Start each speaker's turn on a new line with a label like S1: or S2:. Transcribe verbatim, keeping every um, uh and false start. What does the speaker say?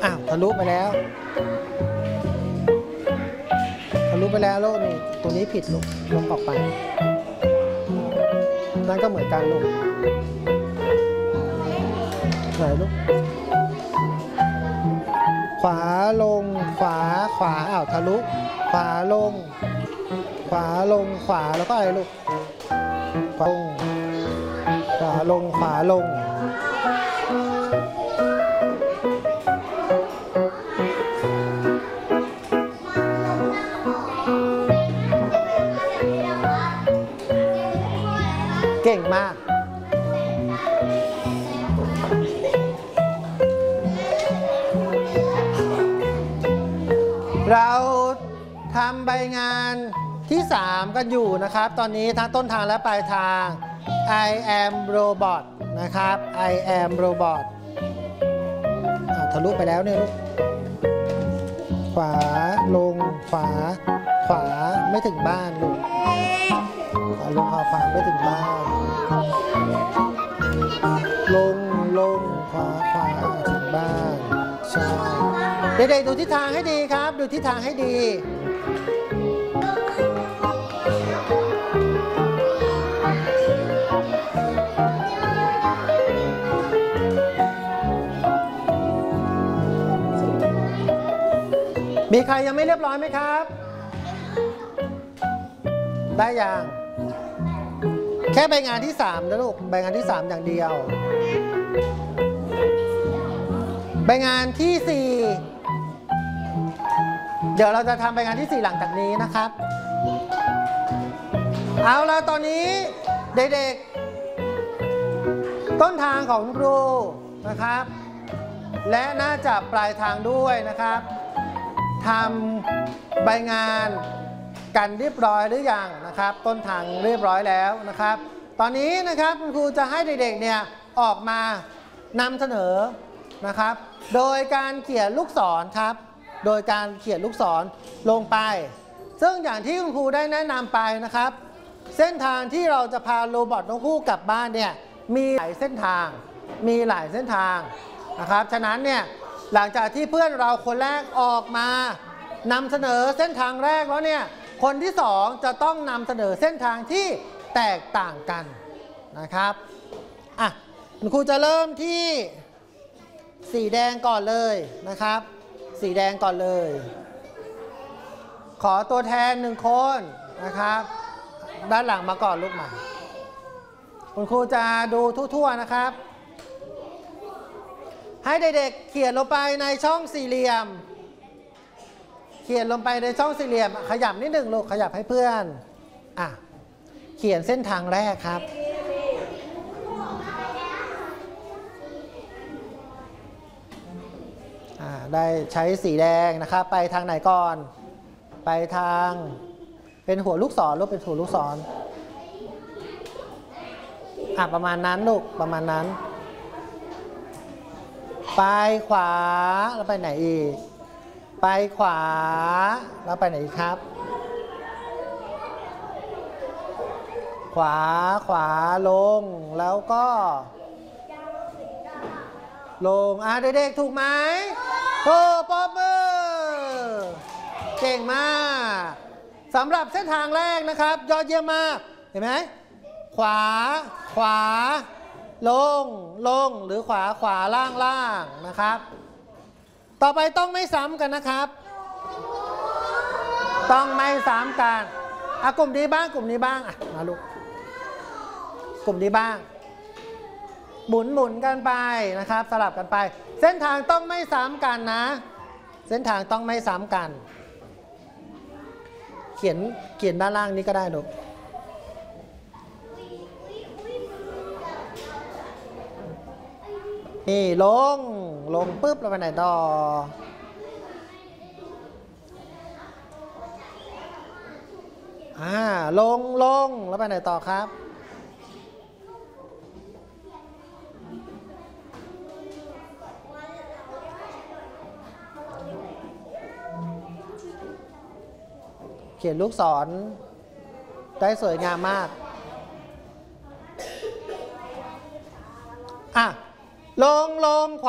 S1: อ้าวทะลุไปแล้วทะลุไปแล้วลูกนี่ตัวนี้ผิดลูกลงออกไปนั่นก็เหมือนกันลูกไหนลูกขวาลงขวาขวาอ้าวทะลุขวาลงขวาลงขวาแล้วก็อะไรลูกขวาลงขวาลงขวาลงเก่งมากเราทำใบงานที่สามกันอยู่นะครับตอนนี้ทั้งต้นทางและปลายทาง I am robot นะครับ I am robot ทะลุไปแล้วเนี่ยลูกขวาลงขวาขวาไม่ถึงบ้านลูกขวาลงขวาขวาไม่ถึงบ้านลงลงขวาขวาถึงบ้านใช่เด็กๆดูทิศทางให้ดีครับดูทิศทางให้ดีมีใครยังไม่เรียบร้อยไหมครับได้ยังแค่ใบงานที่สามนะลูกใบงานที่สามอย่างเดียวใบงานที่สี่เดี๋ยวเราจะทำใบงานที่สี่หลังจากนี้นะครับเอาละตอนนี้เด็กๆต้นทางของครูนะครับและน่าจะปลายทางด้วยนะครับทำใบงานกันเรียบร้อยหรือยังนะครับต้นทางเรียบร้อยแล้วนะครับตอนนี้นะครับคุณครูจะให้เด็กๆเนี่ยออกมานำเสนอนะครับโดยการเขียนลูกศรครับโดยการเขียนลูกศรลงไปซึ่งอย่างที่คุณครูได้แนะนำไปนะครับเส้นทางที่เราจะพาโรบอทนกฮูกกลับบ้านเนี่ยมีหลายเส้นทางมีหลายเส้นทางนะครับฉะนั้นเนี่ยหลังจากที่เพื่อนเราคนแรกออกมานำเสนอเส้นทางแรกแล้วเนี่ยคนที่สองจะต้องนำเสนอเส้นทางที่แตกต่างกันนะครับอ่ะคุณครูจะเริ่มที่สีแดงก่อนเลยนะครับสีแดงก่อนเลยขอตัวแทนหนึ่งคนนะครับด้านหลังมาก่อนลูกมาคุณครูจะดูทั่วๆนะครับให้เด็กๆเขียนลงไปในช่องสี่เหลี่ยมเขียนลงไปในช่องสี่เหลี่ยมขยับนิดหนึ่งลูกขยับให้เพื่อนอ่ะเขียนเส้นทางแรกครับอ่าได้ใช้สีแดงนะครับไปทางไหนก่อนไปทางเป็นหัวลูกศรลูกเป็นหัวลูกศรอ่ะประมาณนั้นลูกประมาณนั้นไปขวาแล้วไปไหนอีกไปขวาแล้วไปไหนอีกครับขวาขวาลงแล้วก็ลงอ่ะเด็กๆถูกไหมถูกปรบมือเก่งมากสำหรับเส้นทางแรกนะครับยอดเยี่ยมมากเห็นไหมขวาขวาลงลงหรือขวาขวาล่างล่างนะครับต่อไปต้องไม่ซ้ำกันนะครับต้องไม่ซ้ำกันอ่ะกลุ่มนี้บ้างกลุ่มนี้บ้างอ่ะมาลูกกลุ่มนี้บ้างหมุนหมุนกันไปนะครับสลับกันไปเส้นทางต้องไม่ซ้ำกันนะเส้นทางต้องไม่ซ้ำกันเขียนเขียนด้านล่างนี้ก็ได้ลูกนี่ลงลงปุ๊บเราไปไหนต่ออ่าลงลงแล้วไปไหนต่อครับเขียนลูกศรได้สวยงามมากอ่ะลงลง